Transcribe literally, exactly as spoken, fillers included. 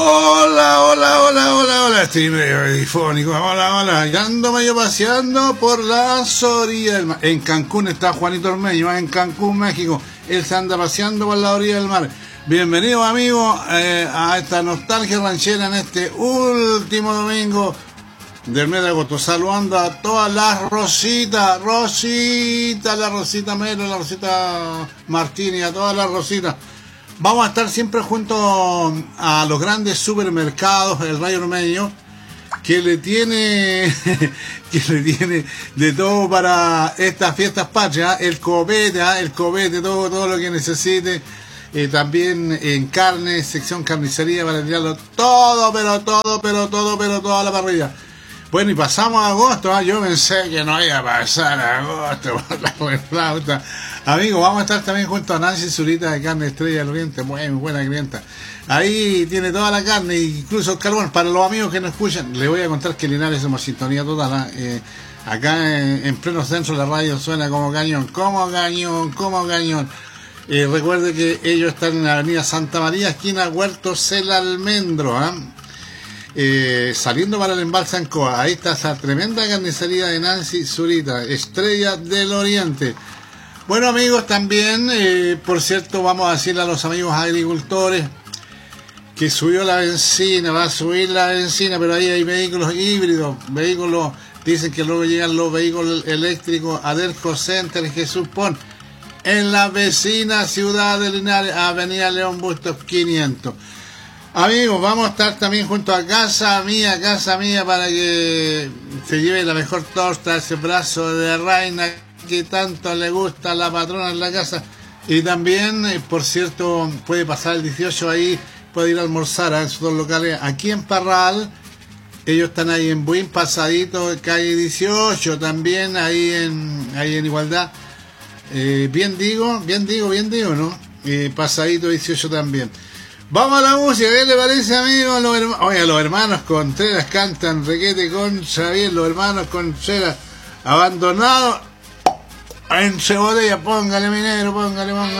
Hola, hola, hola, hola, hola, estoy medio difónico, hola, hola, y ando medio paseando por las orillas del mar. En Cancún está Juanito Ormeño, en Cancún, México, él se anda paseando por la orilla del mar. Bienvenidos amigos eh, a esta nostalgia ranchera en este último domingo del mes de agosto, saludando a todas las Rositas, Rosita, la Rosita Melo, la Rosita Martínez, a todas las Rositas. Vamos a estar siempre junto a los grandes supermercados, el Rayo Ormeño, que le tiene que le tiene de todo para estas fiestas patrias, el copete, el copete, todo, todo lo que necesite, eh, también en carne, sección carnicería para tirarlo todo, pero todo, pero todo, pero todo a la parrilla. Bueno, y pasamos a agosto, ¿eh? Yo pensé que no iba a pasar a agosto por la buena flauta. Amigos, vamos a estar también junto a Nancy Zurita de Carne Estrella del Oriente, muy buena clienta. Ahí tiene toda la carne, incluso el carbón. Para los amigos que no escuchan, les voy a contar que Linares somos sintonía total, ¿eh? Eh, acá en, en pleno centro la radio suena como cañón, como cañón, como cañón. Eh, recuerde que ellos están en la avenida Santa María, esquina Huertos El Almendro, ¿eh? Eh, saliendo para el embalse Ancoa. Ahí está esa tremenda carnicería de Nancy Zurita, Estrella del Oriente. Bueno amigos, también, eh, por cierto, vamos a decirle a los amigos agricultores que subió la benzina, va a subir la benzina, pero ahí hay vehículos híbridos, vehículos, dicen que luego llegan los vehículos eléctricos a Delco Center Jesús Pon, en la vecina ciudad de Linares, avenida León Bustos quinientos. Amigos, vamos a estar también junto a Casa Mía, Casa Mía, para que se lleve la mejor torta, ese brazo de reina que tanto le gusta a la patrona en la casa. Y también, eh, por cierto, puede pasar el dieciocho ahí, puede ir a almorzar a esos dos locales. Aquí en Parral, ellos están ahí en Buin, pasadito, calle dieciocho, también ahí en ahí en Igualdad. Eh, bien digo, bien digo, bien digo, ¿no? Eh, pasadito dieciocho también. Vamos a la música, ¿qué le parece, amigos? Los herma... Oye, los hermanos Contreras cantan requete contra bien, los hermanos Contreras abandonados en Cebolla, póngale minero, póngale, póngale.